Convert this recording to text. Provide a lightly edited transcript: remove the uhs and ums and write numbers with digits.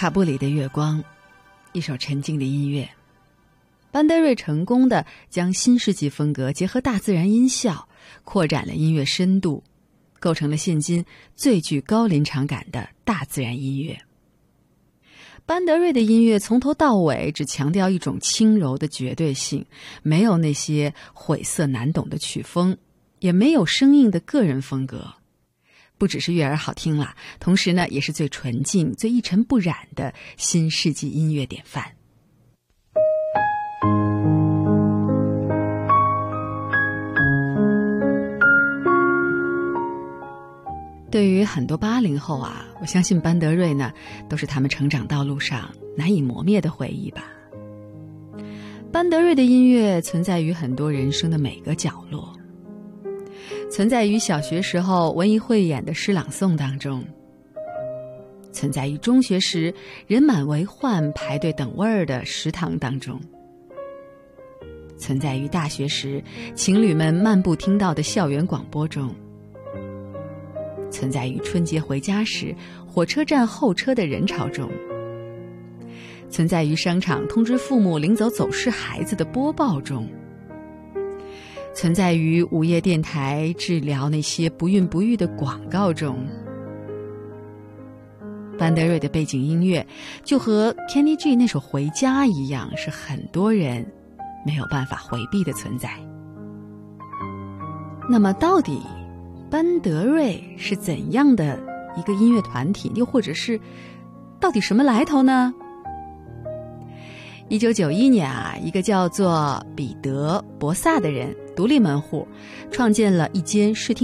卡布里的月光，一首沉静的音乐。班德瑞成功地将新世纪风格结合大自然音效，扩展了音乐深度，构成了现今最具高临场感的大自然音乐。班德瑞的音乐从头到尾只强调一种轻柔的绝对性，没有那些晦涩难懂的曲风，也没有生硬的个人风格。不只是悦耳好听啦，同时呢，也是最纯净、最一尘不染的新世纪音乐典范。对于很多80后啊，我相信班德瑞呢，都是他们成长道路上难以磨灭的回忆吧。班德瑞的音乐存在于很多人生的每个角落，存在于小学时候文艺汇演的诗朗诵当中，存在于中学时人满为患排队等位儿的食堂当中，存在于大学时情侣们漫步听到的校园广播中，存在于春节回家时火车站候车的人潮中，存在于商场通知父母领走走失孩子的播报中，存在于午夜电台治疗那些不孕不育的广告中。班德瑞的背景音乐就和 Kenny G 那首《回家》一样，是很多人没有办法回避的存在。那么到底班德瑞是怎样的一个音乐团体，又或者是到底什么来头呢？1991年啊，一个叫做彼得·博萨的人独立门户创建了一间视听